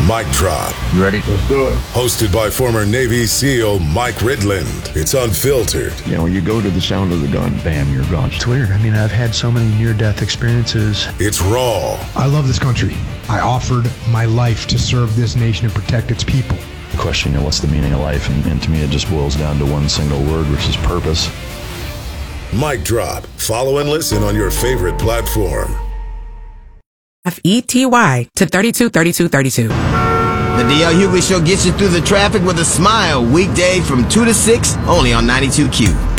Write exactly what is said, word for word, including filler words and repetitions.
Mic Drop. You ready? Let's do it. Hosted by former Navy SEAL Mike Ridland. It's unfiltered. You know, you go to the sound of the gun, bam, you're gone. It's weird. I mean, I've had so many near-death experiences. It's raw. I love this country. I offered my life to serve this nation and protect its people. The question, you know, what's the meaning of life? And, and to me, it just boils down to one single word, which is purpose. Mic Drop. Follow and listen on your favorite platform. F E T Y to thirty-two thirty-two thirty-two. The D L Hughley Show gets you through the traffic with a smile. Weekday from two to six, only on ninety-two Q.